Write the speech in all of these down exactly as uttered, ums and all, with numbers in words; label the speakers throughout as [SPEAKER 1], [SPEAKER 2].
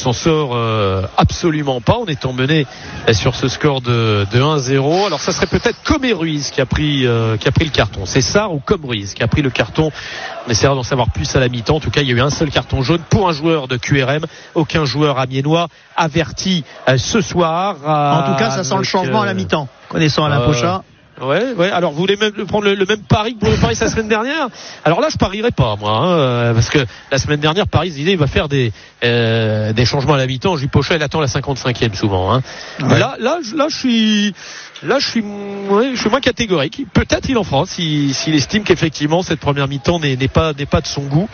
[SPEAKER 1] s'en sort euh, absolument pas. On est emmené euh, sur ce score de, de un zéro. Alors ça serait peut-être Comé Ruiz qui a pris euh, qui a pris le carton. C'est Sarr ou Comme Ruiz qui a pris le carton. On essaiera d'en savoir plus à la mi-temps. En tout cas, il y a eu un seul carton jaune pour un joueur de Q R M. Aucun joueur amiénois averti euh, ce soir.
[SPEAKER 2] En tout cas, ça sent le changement à la mi-temps. Connaissant Alain euh, Pochat.
[SPEAKER 1] Ouais, ouais. Alors, vous voulez même prendre le, le même pari que pour le Paris la semaine dernière? Alors là, je parierais pas, moi, hein, parce que la semaine dernière, Paris, il va faire des euh, des changements à la mi-temps. Jules Pochat, il attend la cinquante-cinquième souvent. Hein. Ouais. Là, là, là, je suis, là, je suis, ouais, je suis moins catégorique. Peut-être il en fera, s'il si, si estime qu'effectivement cette première mi-temps n'est, n'est pas n'est pas de son goût.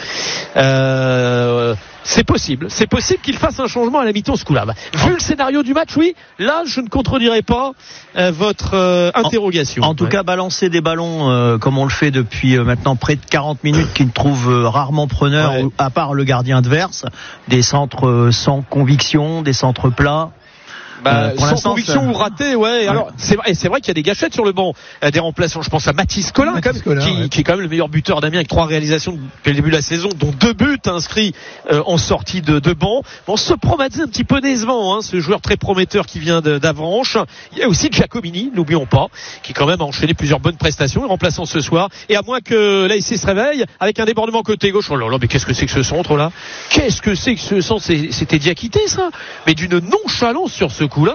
[SPEAKER 1] Euh, C'est possible, c'est possible qu'il fasse un changement à la mi-temps ce coup-là. Vu le scénario du match, oui, là je ne contredirai pas euh, votre euh, interrogation.
[SPEAKER 2] En, en tout ouais. cas, balancer des ballons euh, comme on le fait depuis euh, maintenant près de quarante minutes, qui ne trouve euh, rarement preneur, ouais. à part le gardien adverse, des centres euh, sans conviction, des centres plats.
[SPEAKER 1] Bah, euh, sans conviction ça... ou raté, ouais. Alors ouais. c'est vrai, c'est vrai qu'il y a des gâchettes sur le banc, euh, des remplaçants. Je pense à Mathis Collin, Mathis quand même, Collin qui, ouais. qui est quand même le meilleur buteur d'Amiens avec trois réalisations depuis le début de la saison, dont deux buts inscrits euh, en sortie de, de banc. Bon, ce promettait un petit peu décevant, hein, ce joueur très prometteur qui vient de, d'Avranches. Il y a aussi Giacomini, n'oublions pas, qui quand même a enchaîné plusieurs bonnes prestations, remplaçant ce soir. Et à moins que l'A S C se réveille avec un débordement côté gauche. Oh là là, mais qu'est-ce que c'est que ce centre là? Qu'est-ce que c'est que ce centre? C'est, c'était Diakité, ça? Mais d'une nonchalance sur ce coup-là.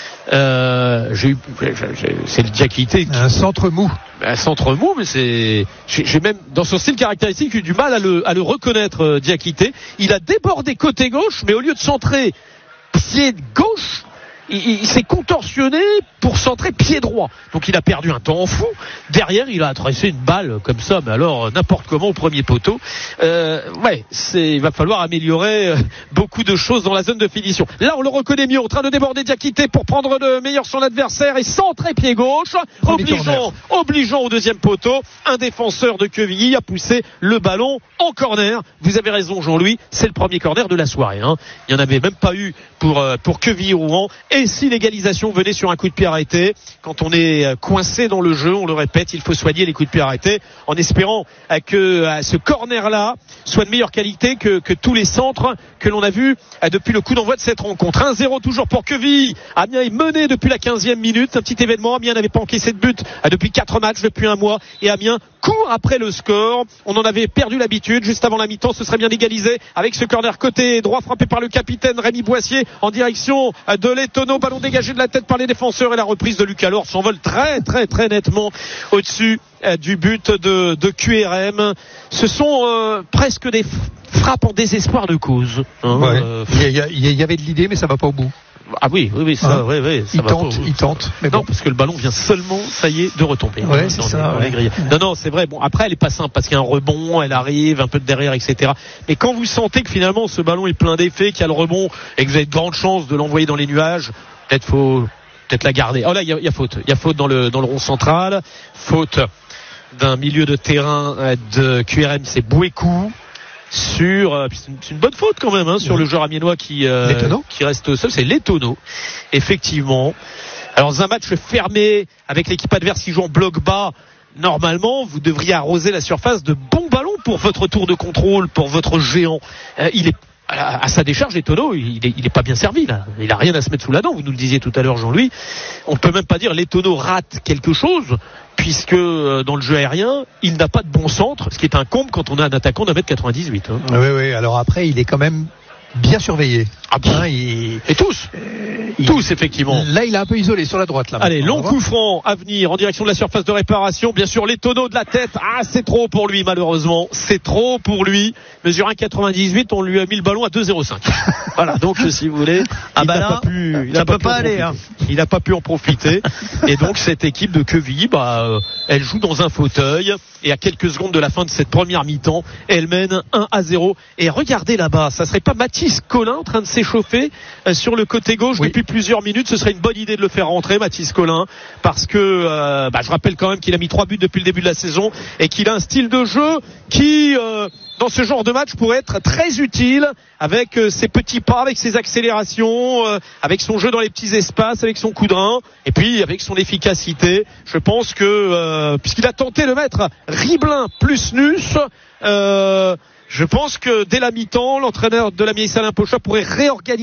[SPEAKER 1] Euh, j'ai eu, j'ai, c'est le Diakité qui...
[SPEAKER 3] un centre mou,
[SPEAKER 1] un centre mou, mais c'est, j'ai, j'ai même dans son style caractéristique eu du mal à le, à le reconnaître. euh, Diakité, il a débordé côté gauche, mais au lieu de centrer pied gauche, il, il s'est contorsionné pour centrer pied droit. Donc il a perdu un temps fou. Derrière, il a adressé une balle comme ça, mais alors n'importe comment au premier poteau. Euh, ouais, c'est, il va falloir améliorer beaucoup de choses dans la zone de finition. Là, on le reconnaît mieux, en train de déborder Diakité pour prendre de meilleur son adversaire et centrer pied gauche, obligeant, obligeant au deuxième poteau. Un défenseur de Quevilly a poussé le ballon en corner. Vous avez raison, Jean-Louis, c'est le premier corner de la soirée. Hein. Il n'y en avait même pas eu pour pour Quevilly-Rouen. Et si l'égalisation venait sur un coup de pied arrêté, quand on est coincé dans le jeu, on le répète, il faut soigner les coups de pied arrêtés, en espérant que ce corner-là soit de meilleure qualité que, que tous les centres que l'on a vus depuis le coup d'envoi de cette rencontre. un zéro toujours pour Quevilly. Amiens est mené depuis la quinzième minute, un petit événement. Amiens n'avait pas encaissé de but depuis quatre matchs, depuis un mois, et Amiens court après le score. On en avait perdu l'habitude. Juste avant la mi-temps, ce serait bien égalisé avec ce corner côté droit frappé par le capitaine Rémi Boissier en direction de l'Etono. Ballon dégagé de la tête par les défenseurs et la reprise de Lucas Laure s'envole très très très nettement au-dessus euh, du but de, de Q R M. Ce sont euh, presque des frappes en désespoir de cause. Hein,
[SPEAKER 3] ouais.
[SPEAKER 1] euh,
[SPEAKER 3] il, y a, il y avait de l'idée, mais ça va pas au bout.
[SPEAKER 1] Ah oui, oui, oui, ça,
[SPEAKER 3] hein
[SPEAKER 1] oui, oui, ça
[SPEAKER 3] il
[SPEAKER 1] va
[SPEAKER 3] tente,
[SPEAKER 1] pas,
[SPEAKER 3] il tente. Mais
[SPEAKER 1] non,
[SPEAKER 3] bon.
[SPEAKER 1] parce que le ballon vient seulement, ça y est, de retomber.
[SPEAKER 3] Ouais, c'est ça.
[SPEAKER 1] Les, ouais. Non, non, c'est vrai. Bon, après, elle est pas simple parce qu'il y a un rebond, elle arrive un peu de derrière, et cetera. Mais quand vous sentez que finalement ce ballon est plein d'effets, qu'il y a le rebond et que vous avez de grandes chances de l'envoyer dans les nuages, peut-être faut, peut-être la garder. Oh là, il y a, il y a faute. Il y a faute dans le dans le rond central. Faute d'un milieu de terrain de Q R M, c'est Bouékou. Sur, c'est une bonne faute quand même, hein, sur oui. le joueur amiénois qui, euh, qui reste seul, c'est l'Etono, effectivement. Alors, dans un match fermé avec l'équipe adverse qui joue en bloc bas, normalement, vous devriez arroser la surface de bons ballons pour votre tour de contrôle, pour votre géant. Euh, il est à, à sa décharge, l'Etono, il est, il est pas bien servi là. Il a rien à se mettre sous la dent. Vous nous le disiez tout à l'heure, Jean-Louis. On peut même pas dire l'Etono rate quelque chose, puisque euh, dans le jeu aérien, il n'a pas de bon centre, ce qui est un comble quand on a un attaquant d'un mètre quatre-vingt-dix-huit. Hein.
[SPEAKER 3] Oui, oui. Alors après, il est quand même bien surveillé.
[SPEAKER 1] Ah bon, hein, il... Et tous euh, il... Tous, effectivement.
[SPEAKER 3] Là, il est un peu isolé sur la droite. Là,
[SPEAKER 1] Allez, long coup franc à venir en direction de la surface de réparation. Bien sûr, les tonneaux de la tête. Ah, c'est trop pour lui, malheureusement. C'est trop pour lui. Mesure un mètre quatre-vingt-dix-huit, on lui a mis le ballon à deux mètres zéro cinq. Voilà, donc si vous voulez,
[SPEAKER 2] ah
[SPEAKER 1] il
[SPEAKER 2] bah
[SPEAKER 1] n'a
[SPEAKER 2] là,
[SPEAKER 1] pas pu, il
[SPEAKER 2] ça
[SPEAKER 1] n'a
[SPEAKER 2] peut
[SPEAKER 1] pas,
[SPEAKER 2] pas
[SPEAKER 1] pu
[SPEAKER 2] aller. Hein.
[SPEAKER 1] Il n'a pas pu en profiter. Et donc, cette équipe de Quevilly, bah, euh, elle joue dans un fauteuil. Et à quelques secondes de la fin de cette première mi-temps, elle mène un à zéro. Et regardez là-bas, ça serait pas Mathis Collin en train de s'échauffer euh, sur le côté gauche oui. depuis plusieurs minutes. Ce serait une bonne idée de le faire rentrer, Mathis Collin, parce que euh, bah, je rappelle quand même qu'il a mis trois buts depuis le début de la saison et qu'il a un style de jeu qui, euh, dans ce genre de match, pourrait être très utile avec euh, ses petits pas, avec ses accélérations, euh, avec son jeu dans les petits espaces, avec son coup de rein et puis avec son efficacité. Je pense que euh, puisqu'il a tenté de mettre Riblin plus Nus, euh, je pense que dès la mi-temps, l'entraîneur de la Alain Pochat pourrait réorganiser